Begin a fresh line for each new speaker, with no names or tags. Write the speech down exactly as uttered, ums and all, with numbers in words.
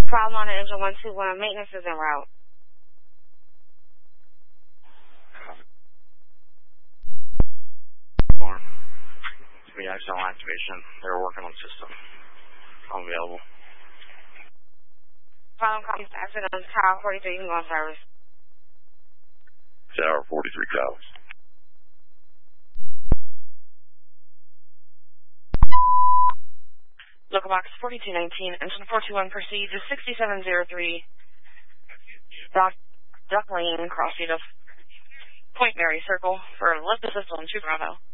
Problem on the engine one two one. Maintenance is en route.
We accidental activation. They're working on the system. Unavailable.
Problem comes accident on Tower forty-three. You can go on service.
Tower forty-three Cows.
Local box forty-two nineteen, engine four two one, proceed to sixty-seven oh three, Duck, Duck Lane, cross street of Point Mary Circle for lift assist on two Bravo.